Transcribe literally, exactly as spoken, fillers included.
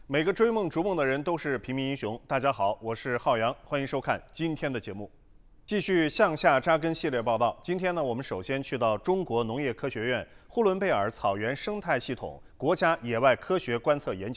每个追梦逐梦的人都是平民英雄。大家好，我是浩洋，欢迎收看今天的节目。继续向下扎根系列报道。今天呢，我们首先去到中国农业科学院呼伦贝尔草原生态系统国家野外科学观测研究